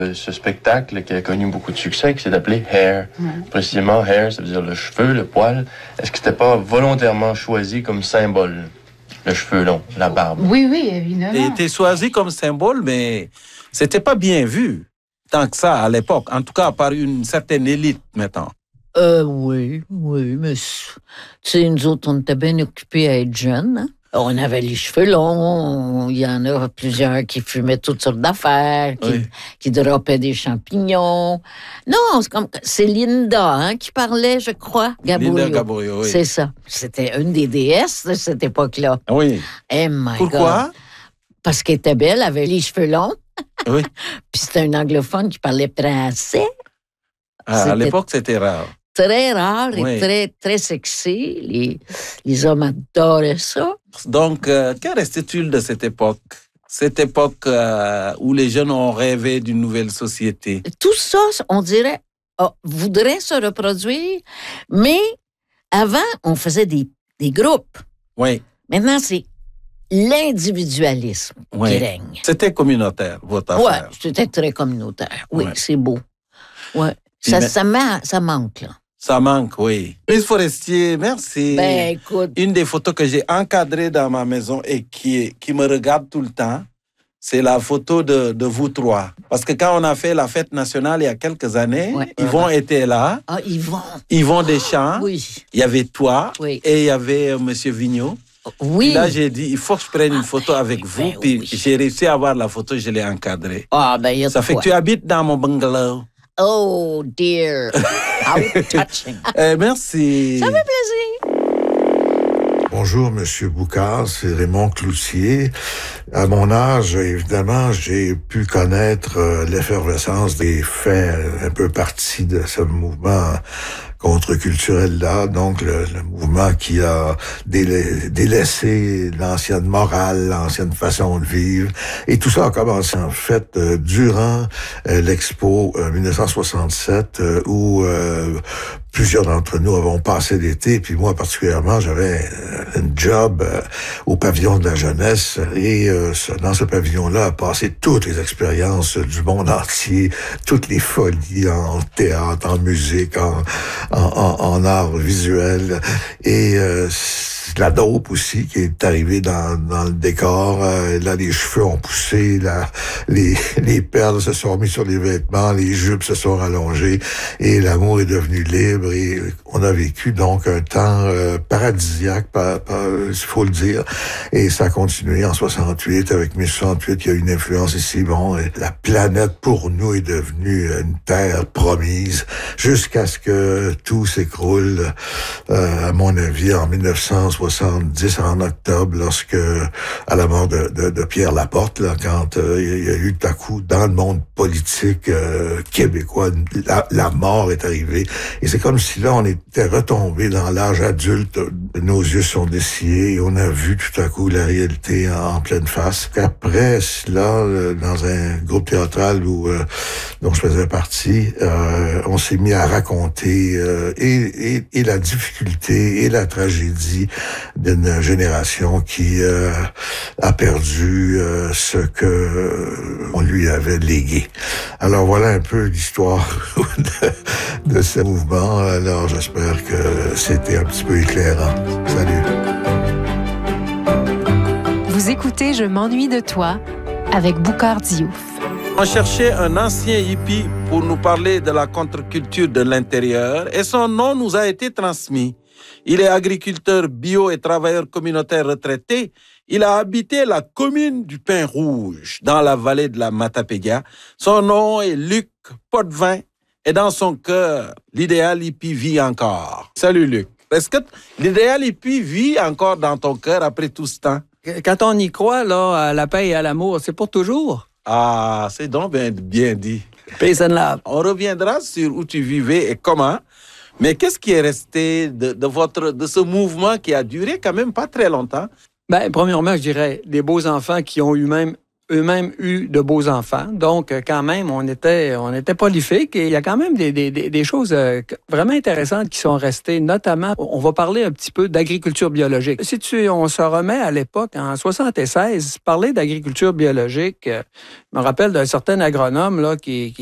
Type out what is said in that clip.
Ce spectacle qui a connu beaucoup de succès, qui s'est appelé Hair. Précisément, hair, ça veut dire le cheveu, le poil. Est-ce que c'était pas volontairement choisi comme symbole? Le cheveu long, la barbe. Oui, évidemment. Il était choisi comme symbole, mais c'était pas bien vu tant que ça à l'époque. En tout cas, par une certaine élite maintenant. Oui, mais tu sais, nous autres, on était bien occupés à être jeunes. Hein? On avait les cheveux longs, il y en a plusieurs qui fumaient toutes sortes d'affaires, qui droppaient des champignons. Non, c'est Linda qui parlait, je crois, Gaborio. Linda Gaborio, oui. C'est ça. C'était une des déesses de cette époque-là. Oui. Oh my Pourquoi? God. Parce qu'elle était belle, elle avait les cheveux longs. Oui. Puis c'était un anglophone qui parlait français. À l'époque, c'était rare. Très rare et très, très sexy. Les hommes adoraient ça. Donc, que restait-il de cette époque? Cette époque où les jeunes ont rêvé d'une nouvelle société. Tout ça, on dirait, voudrait se reproduire, mais avant, on faisait des groupes. Oui. Maintenant, c'est l'individualisme qui règne. C'était communautaire, votre affaire. Oui, c'était très communautaire. Oui, c'est beau. Ouais. Ça manque, là. Ça manque, oui. Miss Forestier, merci. Ben, écoute. Une des photos que j'ai encadrées dans ma maison et qui me regarde tout le temps, c'est la photo de vous trois. Parce que quand on a fait la fête nationale il y a quelques années, Yvon était là. Ah, Yvon. Yvon Deschamps. Oui. Il y avait toi et il y avait M. Vigneault. Oui. Et là, j'ai dit, il faut que je prenne une photo avec vous. Puis j'ai réussi à avoir la photo, je l'ai encadrée. Ah, ben, il y a ça fait que tu habites dans mon bungalow. Oh, dear. How touching. Merci. Ça fait plaisir. Bonjour, Monsieur Boucard, c'est Raymond Cloutier. À mon âge, évidemment, j'ai pu connaître l'effervescence des faits un peu partis de ce mouvement contre-culturel-là, donc le mouvement qui a délaissé l'ancienne morale, l'ancienne façon de vivre. Et tout ça a commencé, en fait, durant l'Expo 1967, où plusieurs d'entre nous avons passé l'été, puis moi particulièrement, j'avais un job au pavillon de la jeunesse, et dans ce pavillon-là, a passé toutes les expériences du monde entier, toutes les folies en théâtre, en musique, en art visuel, et la dope aussi qui est arrivée dans le décor. Là, les cheveux ont poussé, les perles se sont mis sur les vêtements, les jupes se sont rallongées, et l'amour est devenu libre, et on a vécu donc un temps paradisiaque, il faut le dire, et ça a continué en 68, avec 1968, il y a eu une influence ici, et la planète pour nous est devenue une terre promise, jusqu'à ce que tout s'écroule, à mon avis, en 1970, en octobre, lorsque, à la mort de Pierre Laporte, là, quand il y a eu tout à coup, dans le monde politique québécois, la mort est arrivée. Et c'est comme si là, on était retombé dans l'âge adulte. Nos yeux sont dessillés et on a vu tout à coup la réalité en pleine face. Après cela, dans un groupe théâtral dont je faisais partie, on s'est mis à raconter et la difficulté et la tragédie d'une génération qui a perdu ce que on lui avait légué. Alors voilà un peu l'histoire de ce mouvement. Alors j'espère que c'était un petit peu éclairant. Salut. Vous écoutez Je m'ennuie de toi avec Boucard Diouf. On cherchait un ancien hippie pour nous parler de la contre-culture de l'intérieur et son nom nous a été transmis. Il est agriculteur bio et travailleur communautaire retraité. Il a habité la commune du Pin Rouge, dans la vallée de la Matapédia. Son nom est Luc Potvin et dans son cœur, l'idéal hippie vit encore. Salut Luc. Est-ce que l'idéal hippie vit encore dans ton cœur après tout ce temps? Quand on y croit, là, à la paix et à l'amour, c'est pour toujours. Ah, c'est donc bien dit. Peace and love. On reviendra sur où tu vivais et comment. Mais qu'est-ce qui est resté de ce mouvement qui a duré quand même pas très longtemps? Premièrement, je dirais des beaux enfants qui ont eu même eux-mêmes eu de beaux enfants. Donc, quand même, on était prolifiques et il y a quand même des choses vraiment intéressantes qui sont restées. Notamment, on va parler un petit peu d'agriculture biologique. On se remet à l'époque, en 76, parler d'agriculture biologique, je me rappelle d'un certain agronome là, qui